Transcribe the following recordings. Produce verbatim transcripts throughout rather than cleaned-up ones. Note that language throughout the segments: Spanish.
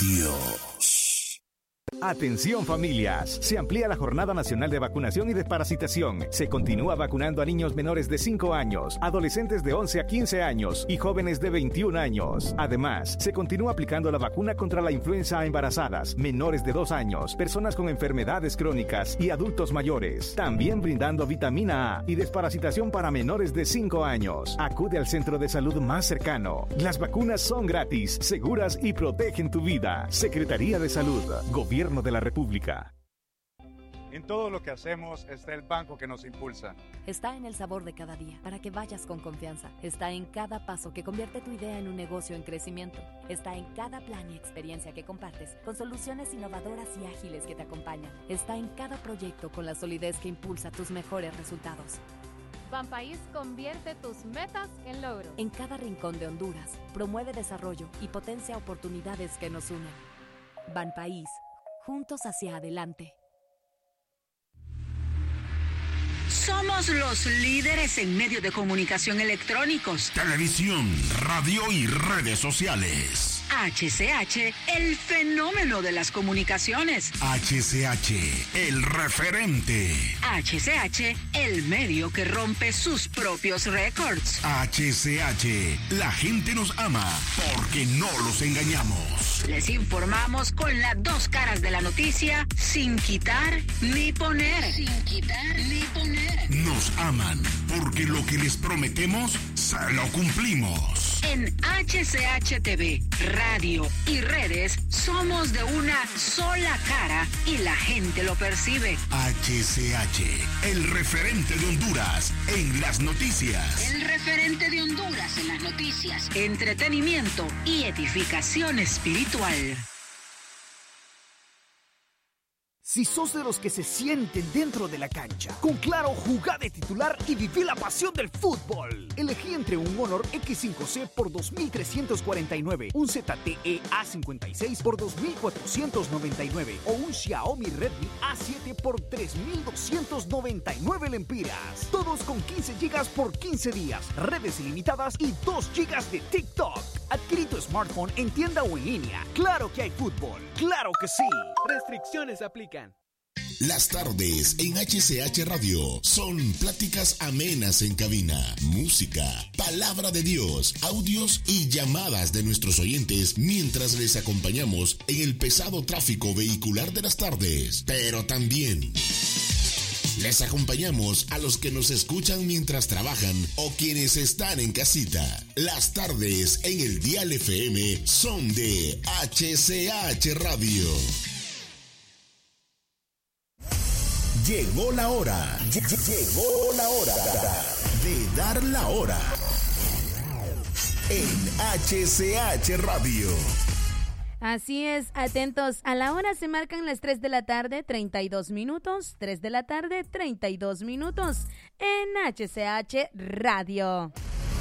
Dios. Atención familias, se amplía la Jornada Nacional de Vacunación y Desparasitación. Se continúa vacunando a niños menores de cinco años, adolescentes de once a quince años y jóvenes de veintiún años. Además, se continúa aplicando la vacuna contra la influenza a embarazadas, menores de dos años, personas con enfermedades crónicas y adultos mayores. También brindando vitamina A y desparasitación para menores de cinco años. Acude al centro de salud más cercano. Las vacunas son gratis, seguras y protegen tu vida. Secretaría de Salud, Gobierno de la República. En todo lo que hacemos está el banco que nos impulsa. Está en el sabor de cada día, para que vayas con confianza. Está en cada paso que convierte tu idea en un negocio en crecimiento. Está en cada plan y experiencia que compartes, con soluciones innovadoras y ágiles que te acompañan. Está en cada proyecto con la solidez que impulsa tus mejores resultados. Banpaís convierte tus metas en logros. En cada rincón de Honduras, promueve desarrollo y potencia oportunidades que nos unen. Banpaís, juntos hacia adelante. Somos los líderes en medios de comunicación electrónicos, televisión, radio y redes sociales. H C H, el fenómeno de las comunicaciones. H C H, el referente. H C H, el medio que rompe sus propios récords. H C H, la gente nos ama porque no los engañamos. Les informamos con las dos caras de la noticia, sin quitar ni poner. Sin quitar ni poner. Nos aman porque lo que les prometemos, se lo cumplimos. En H C H T V, radio y redes, somos de una sola cara y la gente lo percibe. H C H, el referente de Honduras en las noticias. El referente de Honduras en las noticias. Entretenimiento y edificación espiritual. Si sos de los que se sienten dentro de la cancha, con Claro, jugá de titular y viví la pasión del fútbol. Elegí entre un Honor equis cinco ce por dos mil trescientos cuarenta y nueve, un Z T E A cincuenta y seis por dos mil cuatrocientos noventa y nueve o un Xiaomi Redmi A siete por tres mil doscientos noventa y nueve lempiras. Todos con quince gigas por quince días, redes ilimitadas y dos gigas de TikTok. Adquirí tu smartphone en tienda o en línea. Claro que hay fútbol, claro que sí. Restricciones aplican. Las tardes en H C H Radio son pláticas amenas en cabina, música, palabra de Dios, audios y llamadas de nuestros oyentes mientras les acompañamos en el pesado tráfico vehicular de las tardes. Pero también les acompañamos a los que nos escuchan mientras trabajan o quienes están en casita. Las tardes en el Dial F M son de H C H Radio. Llegó la hora, llegó la hora de dar la hora en H C H Radio. Así es, atentos, a la hora se marcan las tres de la tarde, treinta y dos minutos, tres de la tarde, treinta y dos minutos en H C H Radio.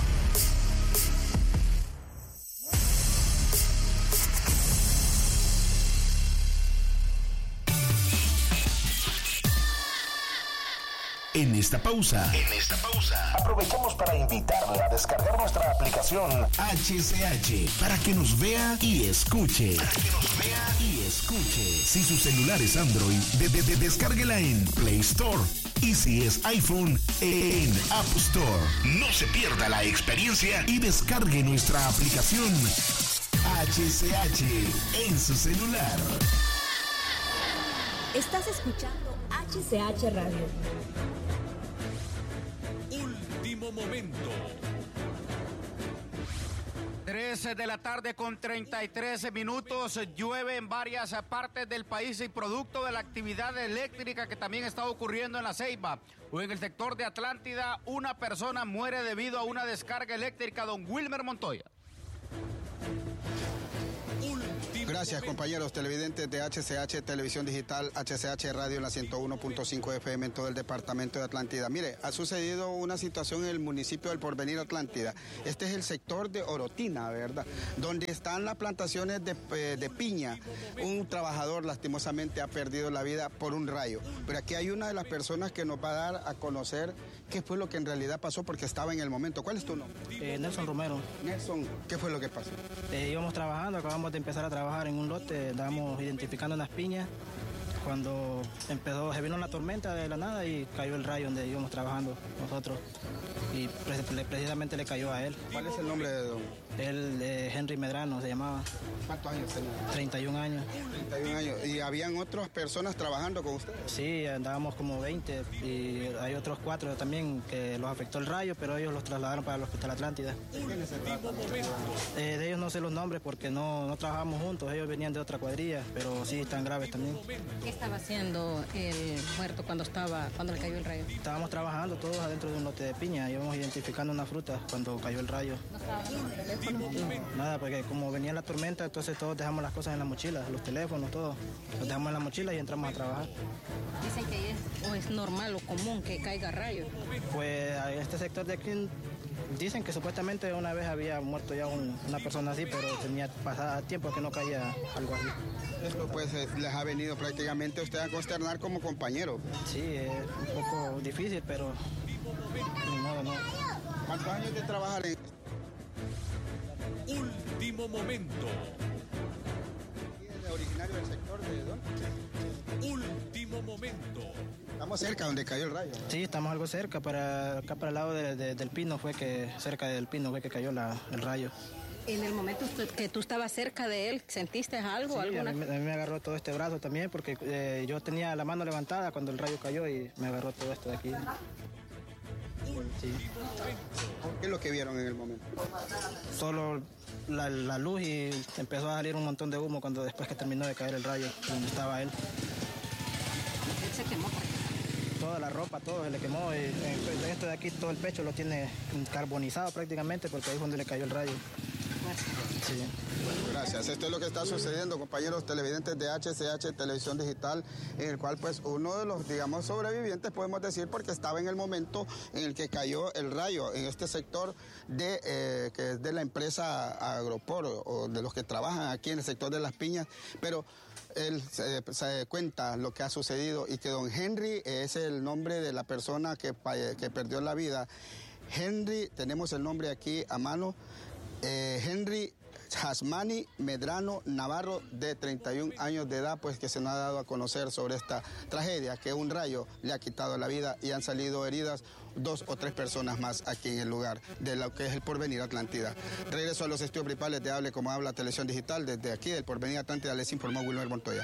En esta pausa, en esta pausa, aprovechamos para invitarle a descargar nuestra aplicación H C H para que nos vea y escuche. Para que nos vea y escuche. Si su celular es Android, de, de, de, descárguela en Play Store. Y si es iPhone, en App Store. No se pierda la experiencia y descargue nuestra aplicación H C H en su celular. Estás escuchando H C H Radio. Último momento. trece de la tarde con treinta y tres minutos. Llueve en varias partes del país y producto de la actividad eléctrica que también está ocurriendo en La Ceiba o en el sector de Atlántida, una persona muere debido a una descarga eléctrica. Don Wilmer Montoya. Gracias, compañeros televidentes de H C H Televisión Digital, H C H Radio en la ciento uno punto cinco F M en todo el departamento de Atlántida. Mire, ha sucedido una situación en el municipio del Porvenir Atlántida. Este es el sector de Orotina, ¿verdad? Donde están las plantaciones de, eh, de piña. Un trabajador lastimosamente ha perdido la vida por un rayo. Pero aquí hay una de las personas que nos va a dar a conocer qué fue lo que en realidad pasó porque estaba en el momento. ¿Cuál es tu nombre? Eh, Nelson Romero. Nelson, ¿qué fue lo que pasó? Eh, íbamos trabajando, acabamos de empezar a trabajar trabajar en un lote, estábamos identificando unas piñas. Cuando empezó, se vino la tormenta de la nada y cayó el rayo donde íbamos trabajando nosotros. Y precisamente le cayó a él. ¿Cuál es el nombre de don? Él, eh, Henry Medrano, se llamaba. ¿Cuántos años tenía? treinta y un años. treinta y un años. ¿Y habían otras personas trabajando con usted? Sí, andábamos como veinte y hay otros cuatro también que los afectó el rayo, pero ellos los trasladaron para el Hospital Atlántida. Último momento. Eh, de ellos no sé los nombres porque no, no trabajamos juntos, ellos venían de otra cuadrilla, pero sí están graves también. ¿Qué estaba haciendo el muerto cuando estaba, cuando le cayó el rayo? Estábamos trabajando todos adentro de un lote de piña, íbamos identificando una fruta cuando cayó el rayo. ¿No estaba con el teléfono? Nada, porque como venía la tormenta, entonces todos dejamos las cosas en la mochila, los teléfonos, todo. Los dejamos en la mochila y entramos a trabajar. Dicen que es, o es normal o común que caiga rayo. Pues a este sector de aquí dicen que supuestamente una vez había muerto ya un, una persona así, pero tenía pasado tiempo que no caía algo así. Esto pues les ha venido prácticamente a usted a consternar como compañero. Sí, es un poco difícil, pero ni modo, no. ¿Cuántos años de trabajar en...? Último momento. ¿Es originario del sector de dónde? Último momento. Estamos cerca donde cayó el rayo, ¿verdad? Sí, estamos algo cerca, para acá para el lado de, de, del Pino fue que, cerca del Pino fue que cayó la, el rayo. En el momento que tú estabas cerca de él, ¿sentiste algo? Sí, alguna... a, mí, a mí me agarró todo este brazo también porque eh, yo tenía la mano levantada cuando el rayo cayó y me agarró todo esto de aquí. Sí. ¿Qué es lo que vieron en el momento? Solo la, la luz y empezó a salir un montón de humo cuando después que terminó de caer el rayo, donde estaba él. Él se quemó. Toda la ropa, todo se le quemó. Y, eh, esto de aquí, todo el pecho lo tiene carbonizado prácticamente porque ahí es donde le cayó el rayo. Sí. Gracias. Esto es lo que está sucediendo, compañeros televidentes de H C H Televisión Digital, en el cual pues uno de los, digamos, sobrevivientes, podemos decir, porque estaba en el momento en el que cayó el rayo en este sector de eh, que es de la empresa Agropor o de los que trabajan aquí en el sector de Las Piñas, pero él se, se cuenta lo que ha sucedido y que don Henry es el nombre de la persona que, que perdió la vida. Henry, tenemos el nombre aquí a mano, eh, Henry Jasmani Medrano Navarro, de treinta y un años de edad, pues que se nos ha dado a conocer sobre esta tragedia, que un rayo le ha quitado la vida y han salido heridas dos o tres personas más aquí en el lugar de lo que es el Porvenir Atlántida. Regreso a los estudios principales de Hable Como Habla Televisión Digital. Desde aquí del Porvenir Atlántida les informó Wilmer Montoya.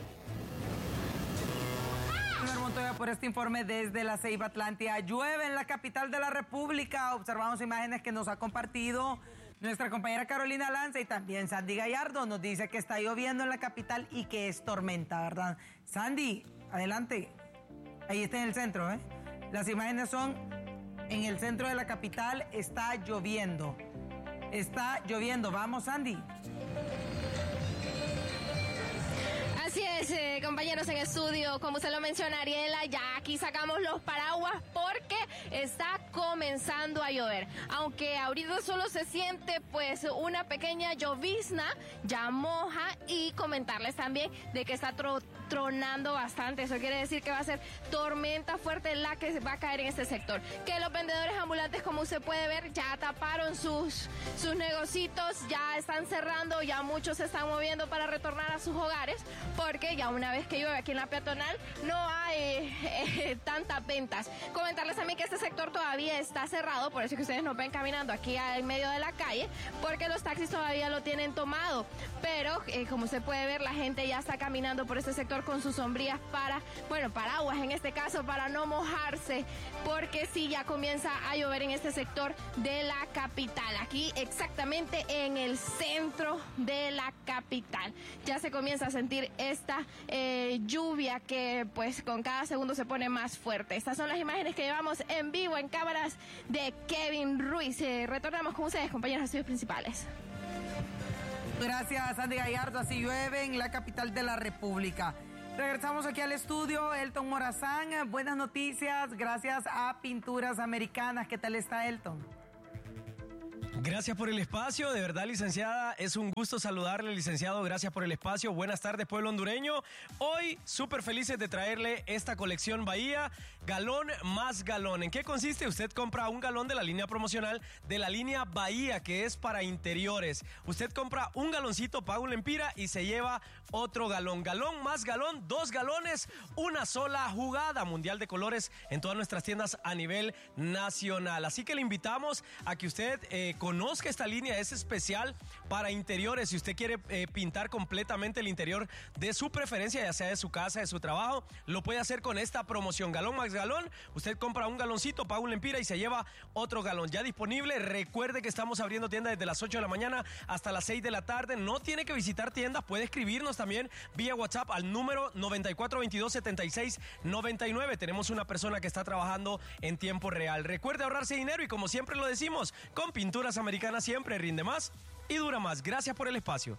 Wilmer Montoya por este informe desde la Ceiba Atlántida. Llueve en la capital de la República. Observamos imágenes que nos ha compartido nuestra compañera Carolina Lanza y también Sandy Gallardo. Nos dice que está lloviendo en la capital y que es tormenta, ¿verdad? Sandy, adelante. Ahí está en el centro, ¿eh? Las imágenes son en el centro de la capital, está lloviendo. Está lloviendo. Vamos, Sandy. Así es, eh, compañeros en estudio, como usted lo menciona, Ariela, ya aquí sacamos los paraguas porque está comenzando a llover. Aunque ahorita solo se siente pues una pequeña llovizna, ya moja, y comentarles también de que está tro tronando bastante. Eso quiere decir que va a ser tormenta fuerte la que va a caer en este sector. Que los vendedores ambulantes, como usted puede ver, ya taparon sus, sus negocios, ya están cerrando, ya muchos se están moviendo para retornar a sus hogares, porque ya una vez que llueve aquí en la peatonal no hay eh, tantas ventas. Comentarles también que este sector todavía está cerrado, por eso que ustedes nos ven caminando aquí en medio de la calle, porque los taxis todavía lo tienen tomado. Pero eh, como usted puede ver, la gente ya está caminando por este sector con sus sombrillas para, bueno, paraguas en este caso, para no mojarse, porque sí, ya comienza a llover en este sector de la capital, aquí exactamente en el centro de la capital. Ya se comienza a sentir esta eh, lluvia que pues con cada segundo se pone más fuerte. Estas son las imágenes que llevamos en vivo en cámaras de Kevin Ruiz. Eh, retornamos con ustedes, compañeros, a estudios principales. Gracias, Sandy Gallardo. Así llueve en la capital de la República. Regresamos aquí al estudio. Elton Morazán, buenas noticias gracias a Pinturas Americanas. ¿Qué tal está, Elton? Gracias por el espacio, de verdad, licenciada, es un gusto saludarle, licenciado, gracias por el espacio. Buenas tardes, pueblo hondureño. Hoy, súper felices de traerle esta colección Bahía, galón más galón. ¿En qué consiste? Usted compra un galón de la línea promocional de la línea Bahía, que es para interiores. Usted compra un galoncito, paga un lempira y se lleva otro galón. Galón más galón, dos galones, una sola jugada. Mundial de colores en todas nuestras tiendas a nivel nacional. Así que le invitamos a que usted eh, conozca esta línea, es especial para interiores. Si usted quiere eh, pintar completamente el interior de su preferencia, ya sea de su casa, de su trabajo, lo puede hacer con esta promoción. Galón más galón, usted compra un galoncito, paga un lempira y se lleva otro galón. Ya disponible, recuerde que estamos abriendo tienda desde las ocho de la mañana hasta las seis de la tarde. No tiene que visitar tiendas, puede escribirnos también vía WhatsApp al número noventa y cuatro veintidós setenta y seis noventa y nueve. Tenemos una persona que está trabajando en tiempo real. Recuerde ahorrarse dinero y, como siempre lo decimos, con Pinturas Americanas siempre rinde más y dura más. Gracias por el espacio.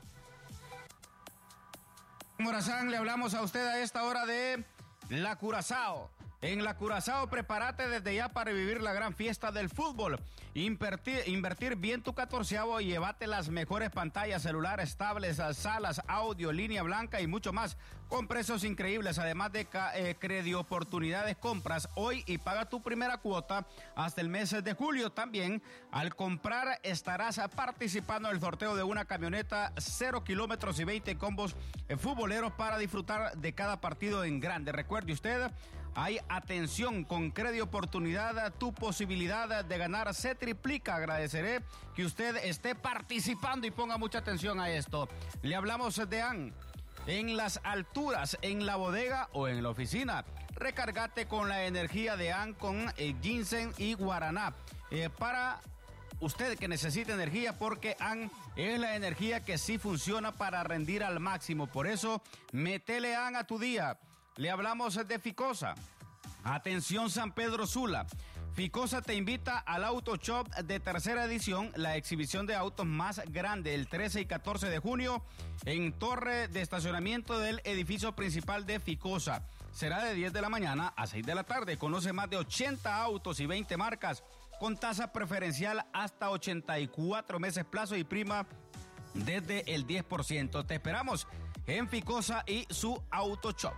Morazán, le hablamos a usted a esta hora de La Curazao. En La Curazao, prepárate desde ya para vivir la gran fiesta del fútbol. Invertir, invertir bien tu catorceavo y llévate las mejores pantallas, celulares, tablets, salas, audio, línea blanca y mucho más, con precios increíbles. Además de eh, credioportunidades, compras hoy y paga tu primera cuota hasta el mes de julio. También, al comprar, estarás participando en el sorteo de una camioneta cero kilómetros y veinte combos eh, futboleros para disfrutar de cada partido en grande. Recuerde usted, hay atención, con Crédito Oportunidad, tu posibilidad de ganar se triplica. Agradeceré que usted esté participando y ponga mucha atención a esto. Le hablamos de A N. En las alturas, en la bodega o en la oficina, recárgate con la energía de A N con eh, ginseng y guaraná. Eh, para usted que necesita energía, porque A N es la energía que sí funciona para rendir al máximo. Por eso, métele A N a tu día. Le hablamos de Ficosa. Atención, San Pedro Sula. Ficosa te invita al Auto Shop de tercera edición, la exhibición de autos más grande, el trece y catorce de junio en torre de estacionamiento del edificio principal de Ficosa. Será de diez de la mañana a seis de la tarde. Conoce más de ochenta autos y veinte marcas con tasa preferencial hasta ochenta y cuatro meses plazo y prima desde el diez por ciento. Te esperamos en Ficosa y su Auto Shop.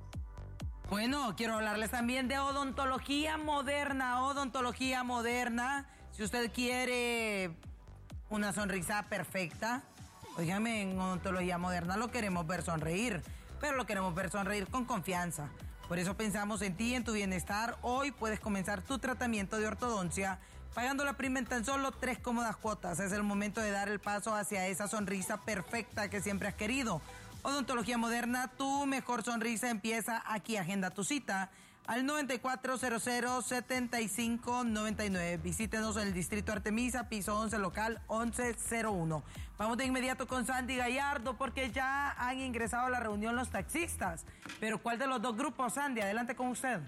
Bueno, quiero hablarles también de odontología moderna, odontología moderna. Si usted quiere una sonrisa perfecta, óigame, en odontología moderna lo queremos ver sonreír, pero lo queremos ver sonreír con confianza. Por eso pensamos en ti y en tu bienestar. Hoy puedes comenzar tu tratamiento de ortodoncia pagando la prima en tan solo tres cómodas cuotas. Es el momento de dar el paso hacia esa sonrisa perfecta que siempre has querido. Odontología Moderna, tu mejor sonrisa empieza aquí. Agenda tu cita al noventa y cuatro cero cero setenta y cinco noventa y nueve. Visítenos en el Distrito Artemisa, piso once, local once cero uno. Vamos de inmediato con Sandy Gallardo, porque ya han ingresado a la reunión los taxistas. Pero ¿cuál de los dos grupos, Sandy? Adelante con usted.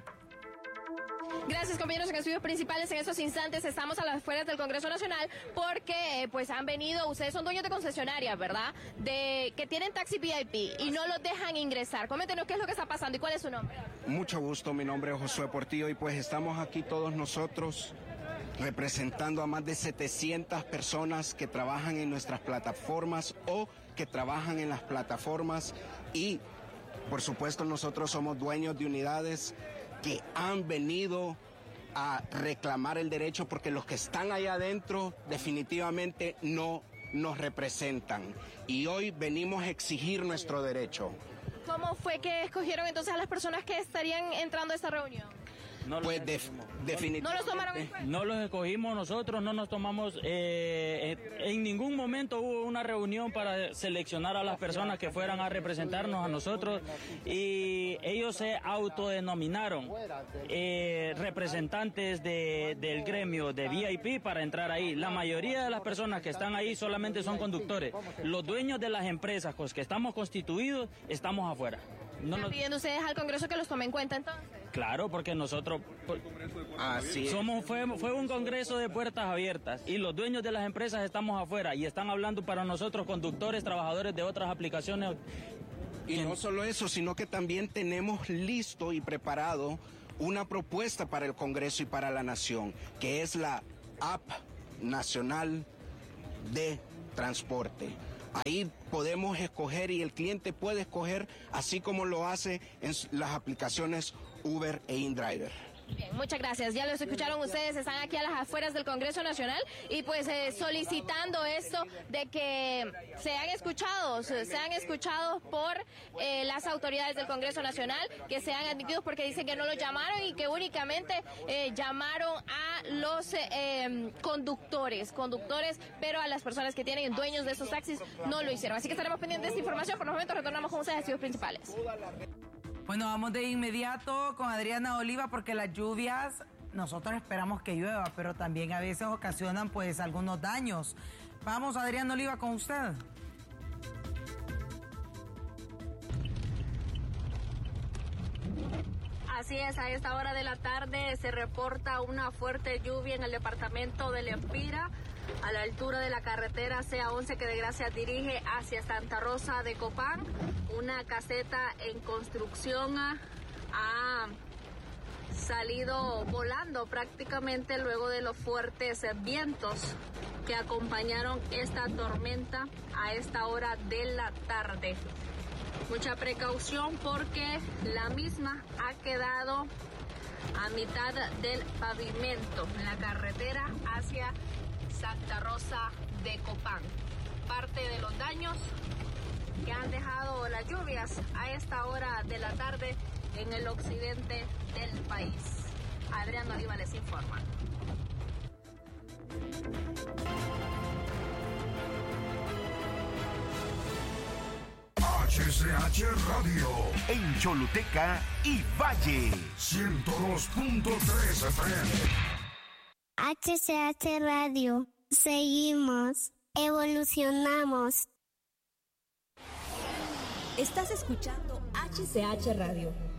Gracias, compañeros. En estudios principales, en estos instantes estamos a las afueras del Congreso Nacional porque pues han venido, ustedes son dueños de concesionarias, ¿verdad? De que tienen taxi V I P y no los dejan ingresar. Coméntenos qué es lo que está pasando y cuál es su nombre. Mucho gusto, mi nombre es Josué Portillo y pues estamos aquí todos nosotros representando a más de setecientas personas que trabajan en nuestras plataformas o que trabajan en las plataformas, y por supuesto nosotros somos dueños de unidades que han venido a reclamar el derecho, porque los que están allá adentro definitivamente no nos representan y hoy venimos a exigir nuestro derecho. ¿Cómo fue que escogieron entonces a las personas que estarían entrando a esta reunión? No pues def, definitivamente. ¿No los tomaron en cuenta? No los escogimos nosotros, no nos tomamos, eh, en ningún momento hubo una reunión para seleccionar a las personas que fueran a representarnos a nosotros, y ellos se autodenominaron eh, representantes de, del gremio de V I P para entrar ahí. La mayoría de las personas que están ahí solamente son conductores. Los dueños de las empresas con las que estamos constituidos estamos afuera. No ¿Están nos... pidiendo ustedes al Congreso que los tome en cuenta entonces? Claro, porque nosotros por, Así es. somos fue, fue un congreso de puertas abiertas y los dueños de las empresas estamos afuera y están hablando para nosotros, conductores, trabajadores de otras aplicaciones. Y no solo eso, sino que también tenemos listo y preparado una propuesta para el Congreso y para la Nación, que es la App Nacional de transporte. Ahí podemos escoger y el cliente puede escoger, así como lo hace en las aplicaciones Uber e InDriver. Bien, muchas gracias. Ya los escucharon ustedes, están aquí a las afueras del Congreso Nacional y pues eh, solicitando esto de que sean escuchados, sean escuchados por eh, las autoridades del Congreso Nacional, que sean admitidos porque dicen que no los llamaron y que únicamente eh, llamaron a los eh, eh, conductores, conductores, pero a las personas que tienen dueños de esos taxis no lo hicieron. Así que estaremos pendientes de esta información. Por los momentos retornamos con ustedes a estudios principales. Bueno, vamos de inmediato con Adriana Oliva porque las lluvias, nosotros esperamos que llueva, pero también a veces ocasionan pues algunos daños. Vamos, Adriana Oliva, con usted. Así es, a esta hora de la tarde se reporta una fuerte lluvia en el departamento de Lempira, a la altura de la carretera C A once que de Gracias dirige hacia Santa Rosa de Copán. Una caseta en construcción ha salido volando prácticamente luego de los fuertes vientos que acompañaron esta tormenta a esta hora de la tarde. Mucha precaución porque la misma ha quedado a mitad del pavimento en la carretera hacia Santa Rosa de Copán. Parte de los daños que han dejado las lluvias a esta hora de la tarde en el occidente del país. Adrián Oliva les informa. H C H Radio en Choluteca y Valle ciento dos punto tres F M. H C H Radio. Seguimos. Evolucionamos. Estás escuchando H C H Radio.